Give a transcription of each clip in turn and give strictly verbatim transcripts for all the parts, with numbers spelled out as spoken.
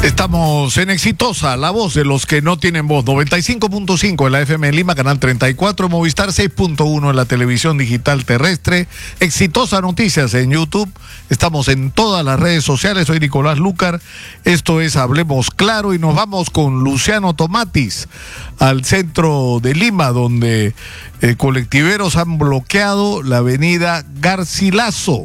Estamos en Exitosa, la voz de los que no tienen voz. noventa y cinco punto cinco en la F M en Lima, canal treinta y cuatro, Movistar seis punto uno en la televisión digital terrestre. Exitosa Noticias en YouTube. Estamos en todas las redes sociales. Soy Nicolás Lucar. Esto es Hablemos Claro y nos vamos con Luciano Tomatis al centro de Lima, donde eh, colectiveros han bloqueado la avenida Garcilaso.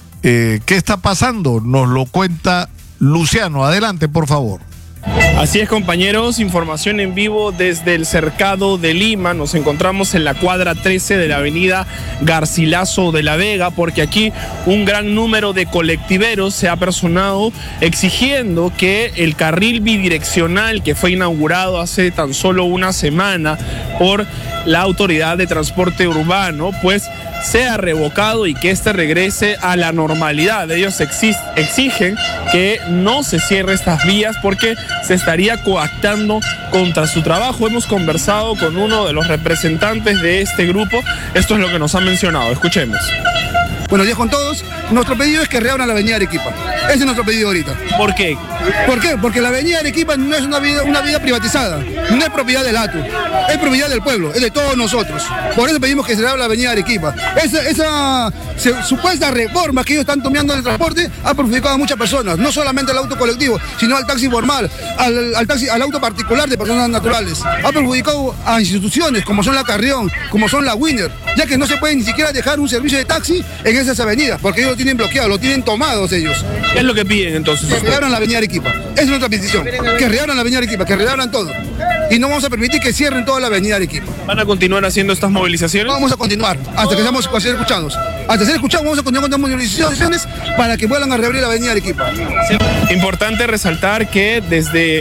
Eh, ¿Qué está pasando? Nos lo cuenta Luciano. Adelante, por favor. Así es, compañeros, información en vivo desde el Cercado de Lima. Nos encontramos en la cuadra trece de la avenida Garcilaso de la Vega, porque aquí un gran número de colectiveros se ha personado exigiendo que el carril bidireccional que fue inaugurado hace tan solo una semana por la Autoridad de Transporte Urbano, pues sea revocado y que este regrese a la normalidad. Ellos exigen que no se cierre estas vías porque se estaría coactando contra su trabajo. Hemos conversado con uno de los representantes de este grupo. Esto es lo que nos han mencionado. Escuchemos. Buenos días con todos. Nuestro pedido es que reabran la avenida Arequipa. Ese es nuestro pedido ahorita. ¿Por qué? ¿Por qué? Porque la avenida Arequipa no es una vida, una vida privatizada, no es propiedad del A T U, es propiedad del pueblo, es de todos nosotros. Por eso pedimos que se reabra la avenida Arequipa. Esa, esa se, supuesta reforma que ellos están tomando en el transporte ha perjudicado a muchas personas, no solamente al auto colectivo, sino al taxi formal, al, al, taxi, al auto particular de personas naturales. Ha perjudicado a instituciones como son la Carrión, como son la Winner, ya que no se puede ni siquiera dejar un servicio de taxi en esas avenidas, porque ellos lo tienen bloqueado, lo tienen tomados ellos. ¿Qué es lo que piden entonces? Que reabran la avenida Arequipa. Esa es nuestra petición. Que reabran la avenida Arequipa, que reabran todo. Y no vamos a permitir que cierren toda la avenida Arequipa. ¿Van a continuar haciendo estas movilizaciones? Vamos a continuar hasta que seamos ser escuchados. Hasta ser escuchados vamos a continuar con estas movilizaciones para que vuelvan a reabrir la avenida Arequipa. Importante resaltar que desde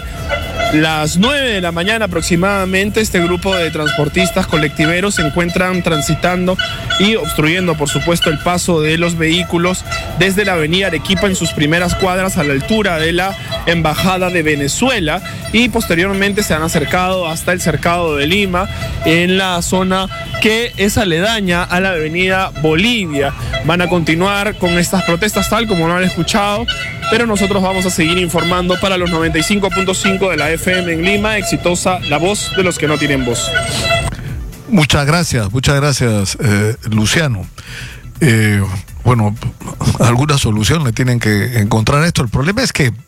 las nueve de la mañana aproximadamente este grupo de transportistas colectiveros se encuentran transitando y obstruyendo, por supuesto, el paso de los vehículos desde la avenida Arequipa en sus primeras cuadras a la altura de la Embajada de Venezuela, y posteriormente se han acercado hasta el Cercado de Lima en la zona que es aledaña a la avenida Bolivia. Van a continuar con estas protestas tal como lo han escuchado, pero nosotros vamos a seguir informando para los noventa y cinco punto cinco de la F M en Lima. Exitosa, la voz de los que no tienen voz. Muchas gracias, muchas gracias, eh, Luciano. Eh, bueno, alguna solución le tienen que encontrar a esto. El problema es que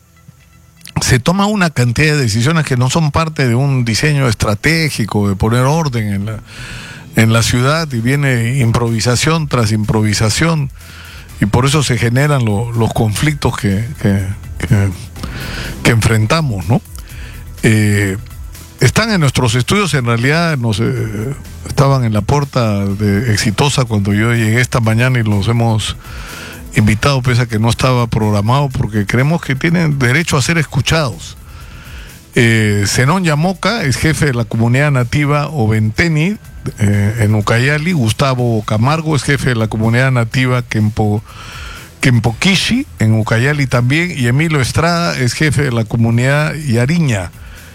se toma una cantidad de decisiones que no son parte de un diseño estratégico, de poner orden en la, en la ciudad, y viene improvisación tras improvisación, y por eso se generan lo, los conflictos que, que, que, que enfrentamos, ¿no? Eh, están en nuestros estudios, en realidad nos, eh, estaban en la puerta de Exitosa cuando yo llegué esta mañana y los hemos invitado, pese a que no estaba programado, porque creemos que tienen derecho a ser escuchados. Eh, Zenón Yamoca es jefe de la comunidad nativa Oventeni eh, en Ucayali. Gustavo Camargo es jefe de la comunidad nativa Kempo, Kempoquishi en Ucayali también, y Emilio Estrada es jefe de la comunidad Yariña,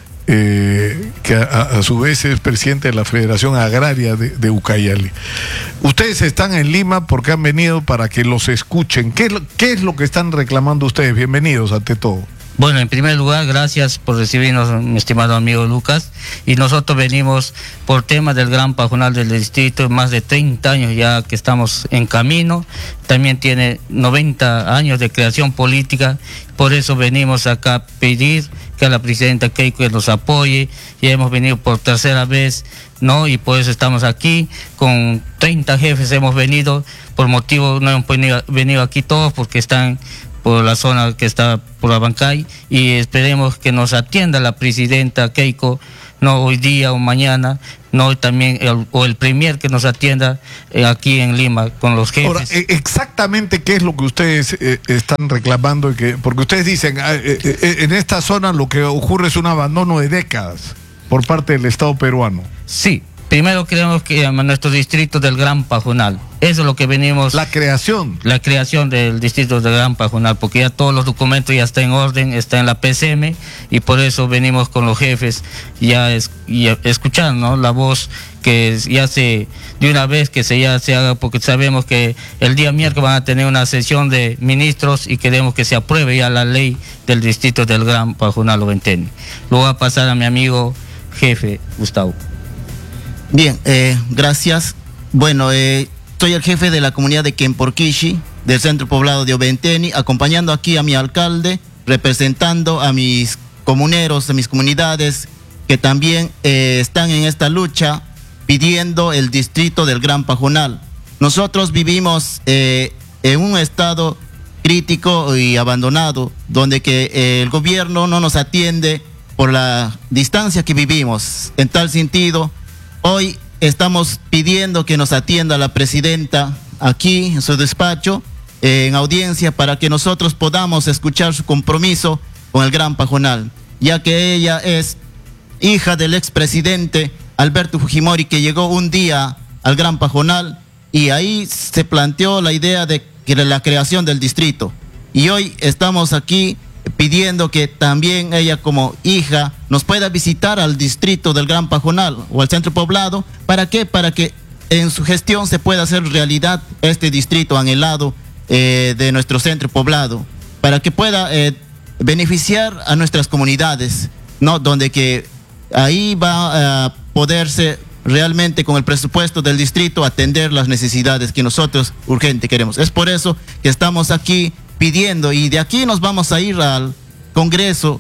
Eh, que a, a su vez es presidente de la Federación Agraria de, de Ucayali. Ustedes están en Lima porque han venido para que los escuchen. ¿Qué, qué es lo que están reclamando ustedes? Bienvenidos ante todo. Bueno, en primer lugar, gracias por recibirnos, mi estimado amigo Lucas. Y nosotros venimos por temas del Gran Pajonal del Distrito, más de treinta años ya que estamos en camino. También tiene noventa años de creación política. Por eso venimos acá a pedir que a la presidenta Keiko nos apoye. Ya hemos venido por tercera vez, ¿no? Y por eso estamos aquí. Con treinta jefes hemos venido. Por motivo, no hemos venido, venido aquí todos porque están por la zona que está por Abancay, y esperemos que nos atienda la presidenta Keiko, no hoy día o mañana, no también el, o el premier que nos atienda eh, aquí en Lima con los jefes. Ahora, exactamente qué es lo que ustedes eh, están reclamando, y que, porque ustedes dicen eh, eh, en esta zona lo que ocurre es un abandono de décadas por parte del Estado peruano. Sí. Primero queremos que a nuestro distrito del Gran Pajonal. Eso es lo que venimos. La creación. La creación del distrito del Gran Pajonal, porque ya todos los documentos ya están en orden, está en la P C M, y por eso venimos con los jefes ya, es, ya escuchando, ¿no?, la voz que ya se, de una vez que se ya se haga, porque sabemos que el día miércoles van a tener una sesión de ministros y queremos que se apruebe ya la ley del distrito del Gran Pajunal Oventeni. Lo voy a pasar a mi amigo jefe Gustavo. Bien, eh, gracias. Bueno, eh, soy el jefe de la comunidad de Kemporquishi, del centro poblado de Oventeni, acompañando aquí a mi alcalde, representando a mis comuneros, a mis comunidades que también eh, están en esta lucha pidiendo el distrito del Gran Pajunal. Nosotros vivimos eh, en un estado crítico y abandonado, donde que eh, el gobierno no nos atiende por la distancia que vivimos. En tal sentido, hoy estamos pidiendo que nos atienda la presidenta aquí en su despacho, eh, en audiencia, para que nosotros podamos escuchar su compromiso con el Gran Pajunal, ya que ella es hija del expresidente Alberto Fujimori, que llegó un día al Gran Pajunal y ahí se planteó la idea de que la creación del distrito. Y hoy estamos aquí pidiendo que también ella como hija nos pueda visitar al distrito del Gran Pajunal o al centro poblado. ¿Para qué? Para que en su gestión se pueda hacer realidad este distrito anhelado eh, de nuestro centro poblado, para que pueda eh, beneficiar a nuestras comunidades, ¿no? Donde que ahí va a poderse realmente con el presupuesto del distrito atender las necesidades que nosotros urgente queremos. Es por eso que estamos aquí pidiendo, y de aquí nos vamos a ir al Congreso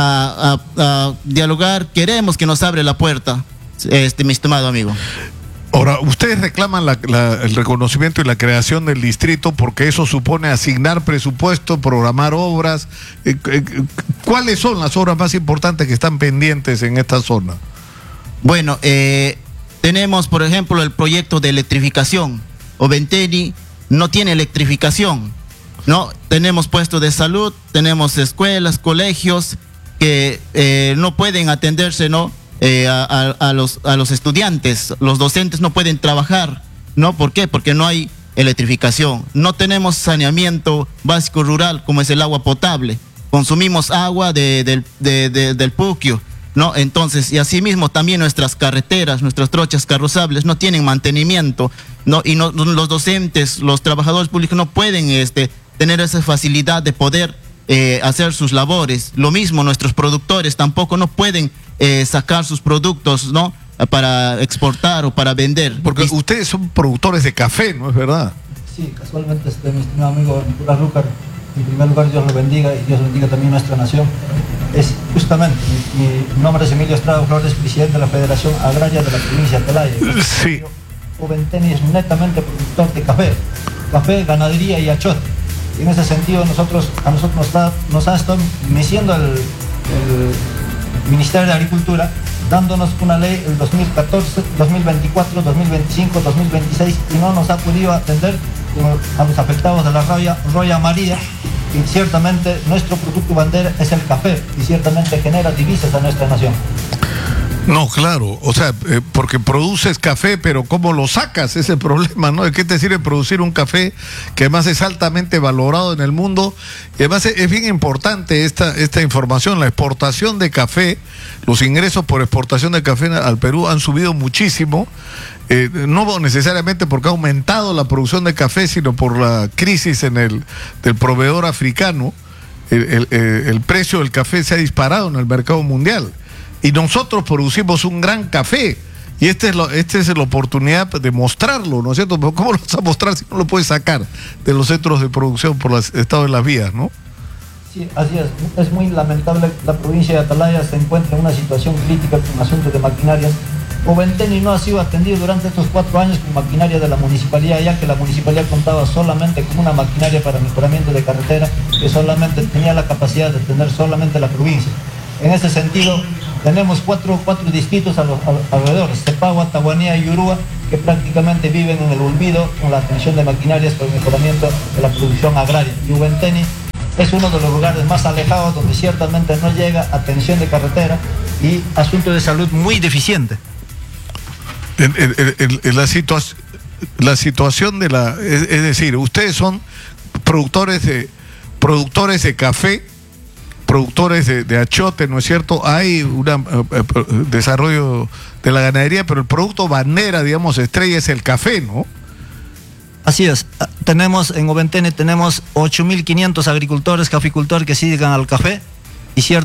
a, a, a dialogar. Queremos que nos abre la puerta, este, mi estimado amigo. Ahora, ustedes reclaman la, la, el reconocimiento y la creación del distrito porque eso supone asignar presupuesto, programar obras. Eh, eh, ¿Cuáles son las obras más importantes que están pendientes en esta zona? Bueno, eh, tenemos, por ejemplo, el proyecto de electrificación. Oventeni no tiene electrificación, ¿no? Tenemos puestos de salud, tenemos escuelas, colegios que eh, no pueden atenderse, ¿no? Eh, a, a, a, los, a los estudiantes, los docentes no pueden trabajar, ¿no? ¿Por qué? Porque no hay electrificación. No tenemos saneamiento básico rural, como es el agua potable. Consumimos agua de, de, de, de, del Puquio, ¿no? Entonces, y asimismo también nuestras carreteras, nuestras trochas carrozables no tienen mantenimiento, ¿no? Y no, los docentes, los trabajadores públicos no pueden este, tener esa facilidad de poder eh, hacer sus labores. Lo mismo nuestros productores tampoco no pueden eh, sacar sus productos, ¿no? Para exportar o para vender. Porque y, ustedes son productores de café, ¿no es verdad? Sí, casualmente este, mi estimado amigo Nicolás Lucar, en primer lugar Dios lo bendiga y Dios bendiga también nuestra nación. Es justamente, mi, mi nombre es Emilio Estrada Flores, presidente de la Federación Agraria de la provincia de Atalaya. Sí. Oventeni es netamente productor de café, café, ganadería y achote. Y en ese sentido nosotros, a nosotros nos, da, nos ha estado meciendo el, el Ministerio de Agricultura, dándonos una ley el dos mil catorce, dos mil veinticuatro, dos mil veinticinco, dos mil veintiséis, y no nos ha podido atender a los afectados de la roya, roya amarilla. Y ciertamente nuestro producto bandera es el café, y ciertamente genera divisas a nuestra nación. No, claro, o sea, eh, porque produces café, pero ¿cómo lo sacas? Ese es el problema, ¿no? ¿De qué te sirve producir un café que además es altamente valorado en el mundo? Y además es, es bien importante esta, esta información, la exportación de café, los ingresos por exportación de café al Perú han subido muchísimo, eh, no necesariamente porque ha aumentado la producción de café, sino por la crisis en el del proveedor africano. El, el, el precio del café se ha disparado en el mercado mundial. Y nosotros producimos un gran café. Y esta es, lo, esta es la oportunidad de mostrarlo, ¿no es cierto? Pero ¿cómo lo vas a mostrar si no lo puedes sacar de los centros de producción por el estado de las vías, ¿no? Sí, así es. Es muy lamentable. La provincia de Atalaya se encuentra en una situación crítica con asuntos de maquinaria. Oventeni no ha sido atendido durante estos cuatro años con maquinaria de la municipalidad, ya que la municipalidad contaba solamente con una maquinaria para mejoramiento de carretera que solamente tenía la capacidad de atender solamente la provincia. En ese sentido, tenemos cuatro, cuatro distritos a los, a, alrededor, Cepagua, Tahuanía y Urúa, que prácticamente viven en el olvido con la atención de maquinarias para el mejoramiento de la producción agraria. Y Oventeni es uno de los lugares más alejados donde ciertamente no llega atención de carretera y asunto de salud muy deficiente. En, en, en, en la, situa la situación de la... Es, es decir, ustedes son productores de, productores de café, productores de, de achote, ¿no es cierto? Hay un uh, uh, desarrollo de la ganadería, pero el producto bandera, digamos, estrella es el café, ¿no? Así es, tenemos en Oventene tenemos ocho mil quinientos agricultores, caficultores que se dedican al café y cierto